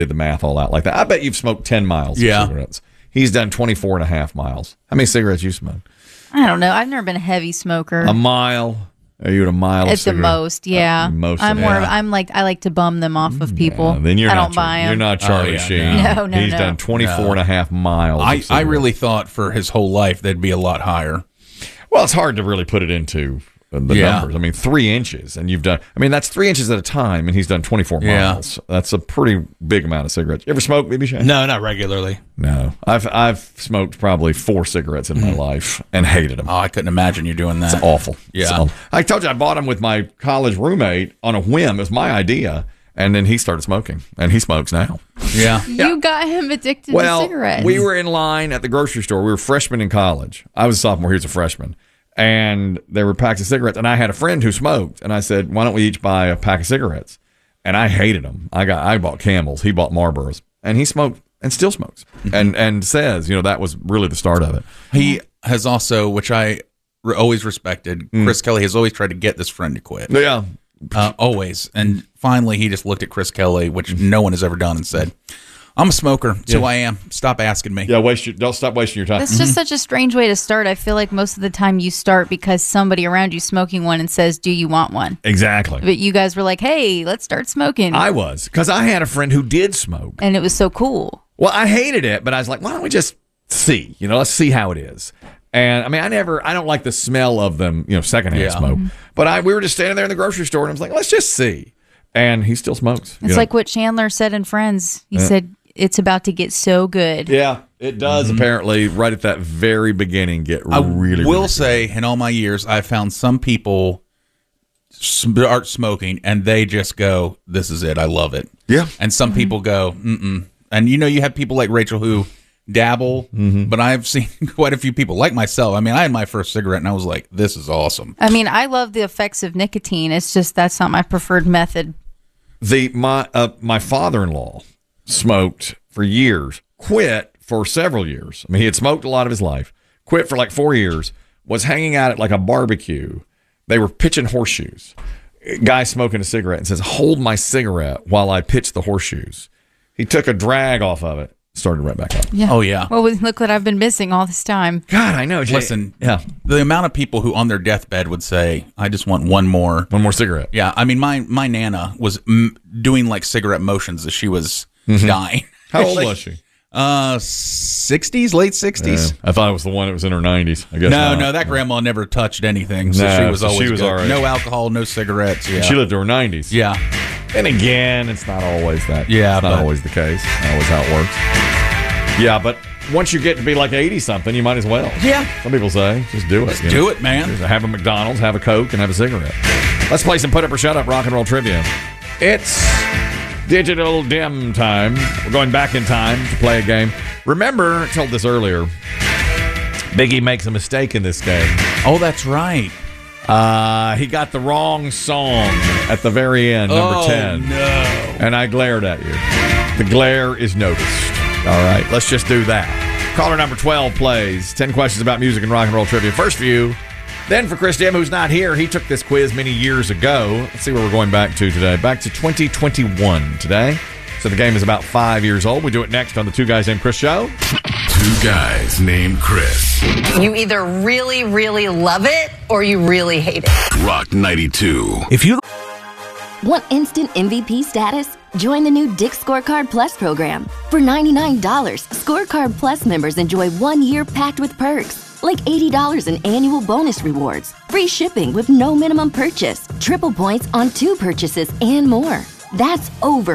did the math all out like that. I bet you've smoked 10 miles of cigarettes. He's done 24 and a half miles. How many cigarettes you smoke? I don't know. I've never been a heavy smoker. A mile? Are you at a mile? At the most, yeah. I like to bum them off of people. Then you're I not don't buy them. You're not Charlie Sheen. No. He's done 24 and a half miles. I really thought for his whole life they'd be a lot higher. Well, it's hard to really put it into the numbers. I mean, 3 inches, and you've done. I mean, that's 3 inches at a time, and he's done 24 miles. That's a pretty big amount of cigarettes. You ever smoke, BB Shane? No, not regularly. No, I've smoked probably 4 cigarettes in my life and hated them. Oh, I couldn't imagine you doing that. It's awful. Yeah, I told you I bought them with my college roommate on a whim. It was my idea. And then he started smoking, and he smokes now. Yeah. You got him addicted to cigarettes. We were in line at the grocery store. We were freshmen in college. I was a sophomore. He was a freshman. And there were packs of cigarettes. And I had a friend who smoked. And I said, why don't we each buy a pack of cigarettes? And I hated them. I bought Camels. He bought Marlboros. And he smoked and still smokes. And says, that was really the start of it. He has also, which I always respected, Chris Kelly has always tried to get this friend to quit. Yeah. Always. And finally, he just looked at Chris Kelly, which no one has ever done, and said, I'm a smoker. That's who I am. Stop asking me. Yeah, don't stop wasting your time. That's just such a strange way to start. I feel like most of the time you start because somebody around you smoking one and says, do you want one? Exactly. But you guys were like, hey, let's start smoking. I was, because I had a friend who did smoke. And it was so cool. Well, I hated it, but I was like, why don't we just see? Let's see how it is. And I mean, I don't like the smell of them, secondhand smoke. But we were just standing there in the grocery store, and I was like, let's just see. And he still smokes. It's like what Chandler said in Friends. He said, it's about to get so good. Yeah, it does apparently right at that very beginning get really, I will really say, in all my years, I've found some people start smoking, and they just go, this is it, I love it. Yeah. And some people go, mm-mm. And you have people like Rachel who dabble, but I've seen quite a few people like myself. I mean, I had my first cigarette and I was like, this is awesome. I mean, I love the effects of nicotine. It's just that's not my preferred method. My father-in-law smoked for years, quit for several years. I mean, he had smoked a lot of his life, quit for like 4 years, was hanging out at like a barbecue. They were pitching horseshoes. Guy smoking a cigarette and says, hold my cigarette while I pitch the horseshoes. He took a drag off of it. Started right back up. Yeah. Oh, yeah. Well, look what I've been missing all this time. God, I know. Jay. Listen, the amount of people who on their deathbed would say, I just want one more cigarette. Yeah, I mean, my Nana was doing like cigarette motions as she was dying. How old was she? 60s, late 60s. I thought it was the one that was in her 90s. I guess No, that grandma never touched anything. So she was always good. All right. No alcohol, no cigarettes. Yeah. She lived to her 90s. Yeah. And again, it's not always that. Yeah, it's not always the case. Not always how it works. Yeah, but once you get to be like 80-something, you might as well. Yeah. Some people say, just do it. Do it, man. Just have a McDonald's, have a Coke, and have a cigarette. Let's play some Put Up or Shut Up rock and roll trivia. It's digital dim time. We're going back in time to play a game. Remember, I told this earlier, Biggie makes a mistake in this game. Oh, that's right. He got the wrong song at the very end, number 10. No. And I glared at you. The glare is noticed. All right, let's just do that. Caller number 12 plays 10 questions about music and rock and roll trivia. First for you. Then for Chris Dim, who's not here, he took this quiz many years ago. Let's see where we're going back to today. Back to 2021 today. So the game is about 5 years old. We do it next on the Two Guys Named Chris show. Two Guys Named Chris. You either really, really love it or you really hate it. Rock 92. If you want instant MVP status? Join the new Dick's Scorecard Plus program. For $99, Scorecard Plus members enjoy 1 year packed with perks, like $80 in annual bonus rewards, free shipping with no minimum purchase, triple points on 2 purchases, and more. That's over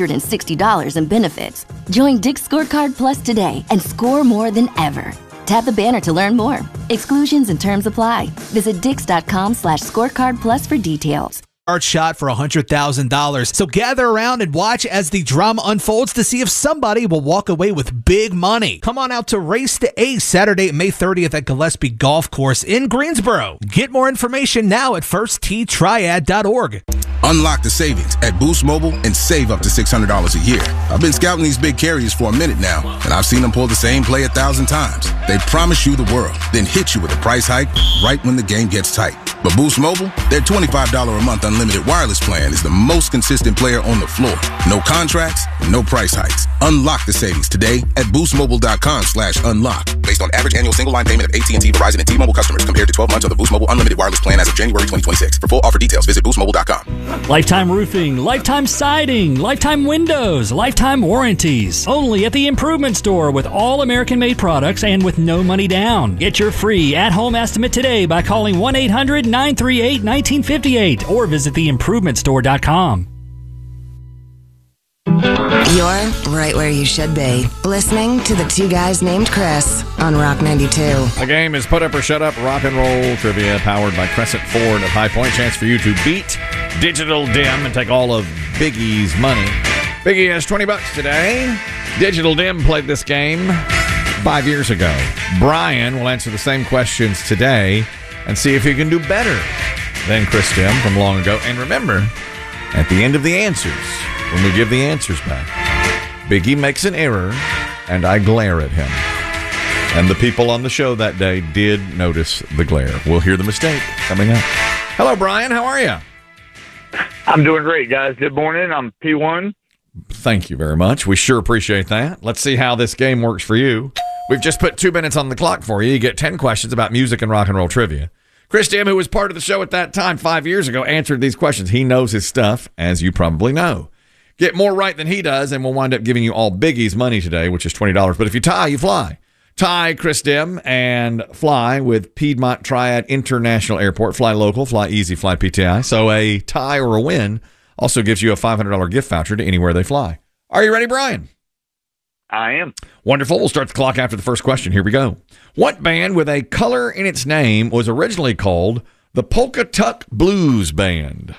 $160 in benefits. Join Dick's Scorecard Plus today and score more than ever. Tap the banner to learn more. Exclusions and terms apply. Visit Dix.com/scorecard plus for details. Shot for $100,000. So gather around and watch as the drama unfolds to see if somebody will walk away with big money. Come on out to Race to Ace Saturday, May 30th at Gillespie Golf Course in Greensboro. Get more information now at firstttriad.org. Unlock the savings at Boost Mobile and save up to $600 a year. I've been scouting these big carriers for a minute now, and I've seen them pull the same play 1,000 times. They promise you the world, then hit you with a price hike right when the game gets tight. But Boost Mobile, their $25 a month unlimited wireless plan is the most consistent player on the floor. No contracts, no price hikes. Unlock the savings today at boostmobile.com/unlock. Based on average annual single line payment of AT&T, Verizon, and T-Mobile customers compared to 12 months of the Boost Mobile unlimited wireless plan as of January 2026. For full offer details, visit boostmobile.com. Lifetime Roofing, Lifetime Siding, Lifetime Windows, Lifetime Warranties. Only at the Improvement Store with all American-made products and with no money down. Get your free at-home estimate today by calling 1-800-938-1958 or visit theimprovementstore.com. You're right where you should be, listening to the Two Guys Named Chris on Rock 92. The game is Put Up or Shut Up Rock and Roll Trivia, powered by Crescent Ford of High Point. Chance for you to beat Digital Dim and take all of Biggie's money. Biggie has $20 today. Digital Dim played this game 5 years ago. Brian will answer the same questions today and see if he can do better than Chris Dim from long ago. And remember, at the end of the answers, when we give the answers back, Biggie makes an error, and I glare at him. And the people on the show that day did notice the glare. We'll hear the mistake coming up. Hello, Brian. How are you? I'm doing great, guys. Good morning. I'm P1. Thank you very much. We sure appreciate that. Let's see how this game works for you. We've just put 2 minutes on the clock for you. You get 10 questions about music and rock and roll trivia. Chris Dim, who was part of the show at that time 5 years ago, answered these questions. He knows his stuff, as you probably know. Get more right than he does, and we'll wind up giving you all Biggie's money today, which is $20. But if you tie, you fly. Tie Chris Dim and fly with Piedmont Triad International Airport. Fly local, fly easy, fly PTI. So a tie or a win also gives you a $500 gift voucher to anywhere they fly. Are you ready, Brian? I am. Wonderful. We'll start the clock after the first question. Here we go. What band with a color in its name was originally called the Polka Tuck Blues Band?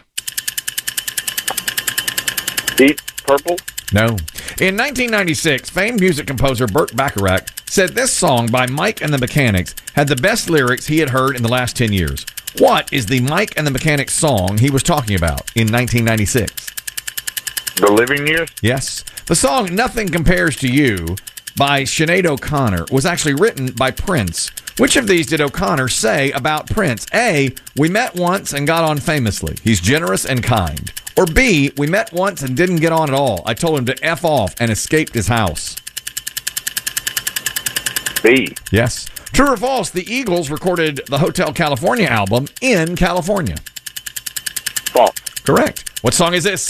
Deep Purple? No. In 1996, famed music composer Burt Bacharach said this song by Mike and the Mechanics had the best lyrics he had heard in the last 10 years. What is the Mike and the Mechanics song he was talking about in 1996? The Living Years? Yes. The song Nothing Compares to You by Sinead O'Connor was actually written by Prince. Which of these did O'Connor say about Prince? A, we met once and got on famously. He's generous and kind. Or B, we met once and didn't get on at all. I told him to F off and escaped his house. B. Yes. True or false, the Eagles recorded the Hotel California album in California. False. Correct. What song is this?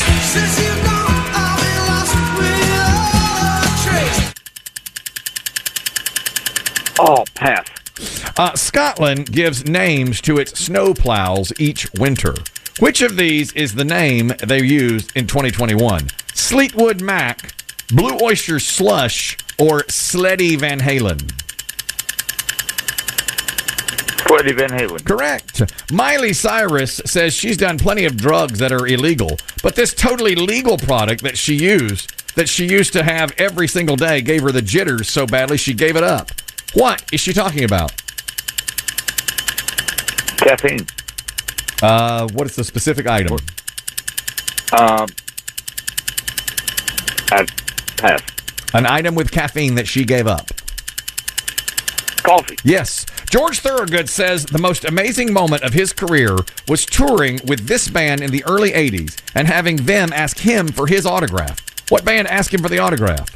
Oh, pass. Scotland gives names to its snowplows each winter. Which of these is the name they used in 2021? Fleetwood Mac, Blue Oyster Slush, or Sleddy Van Halen? Sleddy Van Halen. Correct. Miley Cyrus says she's done plenty of drugs that are illegal, but this totally legal product that she used to have every single day gave her the jitters so badly she gave it up. What is she talking about? Caffeine. What is the specific item? Pass. An item with caffeine that she gave up. Coffee. Yes. George Thorogood says the most amazing moment of his career was touring with this band in the early 80s and having them ask him for his autograph. What band asked him for the autograph?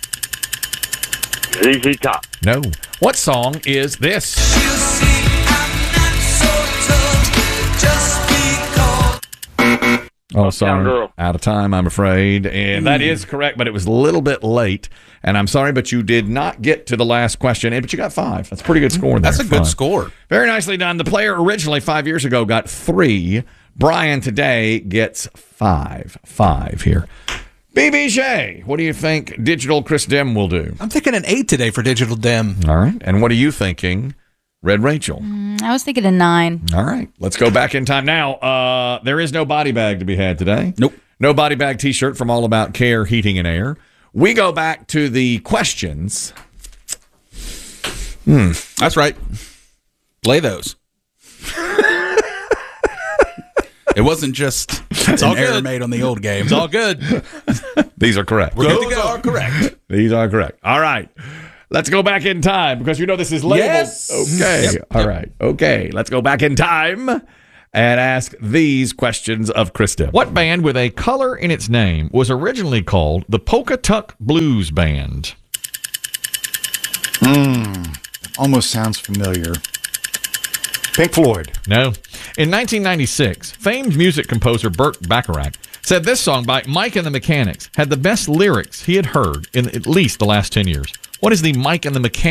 ZZ Top. No. What song is this? Oh, sorry. Out of time, I'm afraid. And that is correct, but it was a little bit late. And I'm sorry, but you did not get to the last question. But you got 5. That's a pretty good score there. That's a good score. Very nicely done. The player originally 5 years ago got 3. Brian today gets 5. 5 here. BBJ, what do you think Digital Chris Dim will do? I'm thinking an 8 today for Digital Dim. All right. And what are you thinking, Red Rachel? I was thinking a 9. All right. Let's go back in time. Now, there is no body bag to be had today. Nope. No body bag t-shirt from All About Care Heating and Air. We go back to the questions. That's right. Play those. It wasn't just an error made on the old game. It's all good. These are correct. Those are correct. These are correct. All right. Let's go back in time because you know this is labeled. Yes. Okay. Yep. All right. Okay. Let's go back in time. and ask these questions of Krista. What band with a color in its name was originally called the Pocatuck Blues Band? Almost sounds familiar. Pink Floyd. No. In 1996, famed music composer Burt Bacharach said this song by Mike and the Mechanics had the best lyrics he had heard in at least the last 10 years. What is the Mike and the Mechanics